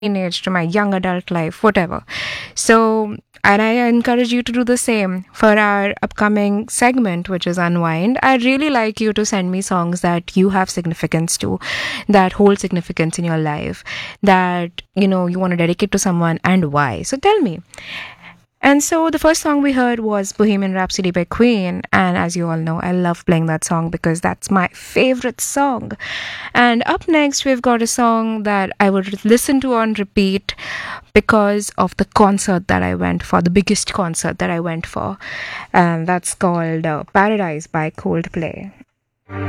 teenage to my young adult life, whatever. So, and I encourage you to do the same for our upcoming segment, which is Unwind. I'd really like you to send me songs that you have significance to, that hold significance in your life, that you want to dedicate to someone, and why. So tell me. And so the first song we heard was Bohemian Rhapsody by Queen. And as you all know, I love playing that song because that's my favorite song. And up next, we've got a song that I would listen to on repeat because of the concert that I went for, the biggest concert that I went for. And that's called Paradise by Coldplay.